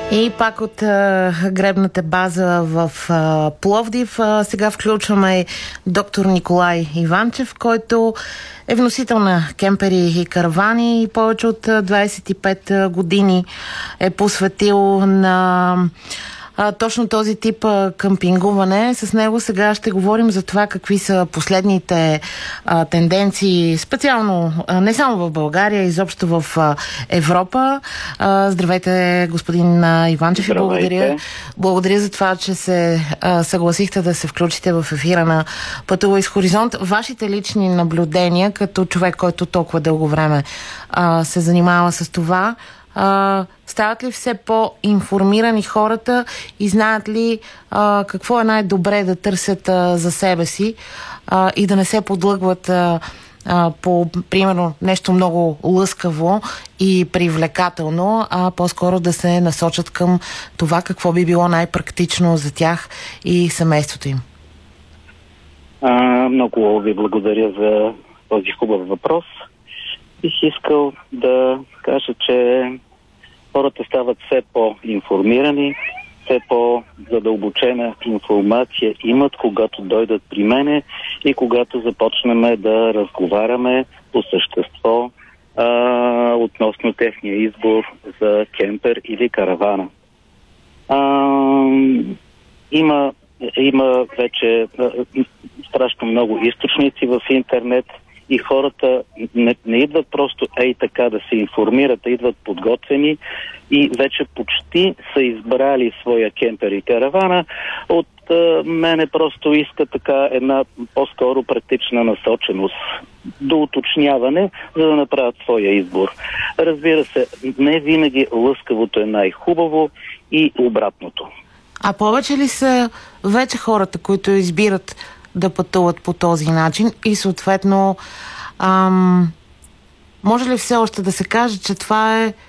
И пак от гребната база в Пловдив сега включваме доктор Николай Иванчев, който е вносител на кемпери и каравани и повече от 25 години е посветил на точно този тип къмпингуване. С него сега ще говорим за това какви са последните тенденции, специално не само в България, изобщо в Европа. Здравейте, господин Иванчев. Здравейте. Благодаря за това, че се съгласихте да се включите в ефира на Пътува из Хоризонт. Вашите лични наблюдения, като човек, който толкова дълго време се занимава с това, стават ли все по-информирани хората и знаят ли какво е най-добре да търсят за себе си и да не се подлъгват по, примерно, нещо много лъскаво и привлекателно, а по-скоро да се насочат към това какво би било най-практично за тях и семейството им? Много ви благодаря за този хубав въпрос. Бих искал да кажа, че хората стават все по-информирани, все по-задълбочена информация имат, когато дойдат при мене и когато започнем да разговаряме по същество относно техния избор за кемпер или каравана. Има вече страшно много източници в интернет и хората не идват просто така да се информират, а идват подготвени и вече почти са избрали своя кемпер и каравана. От мене просто иска така една по-скоро практична насоченост до уточняване, за да направят своя избор. Разбира се, не винаги лъскавото е най-хубаво и обратното. А повече ли са вече хората, които избират да пътуват по този начин и съответно може ли все още да се каже, че това е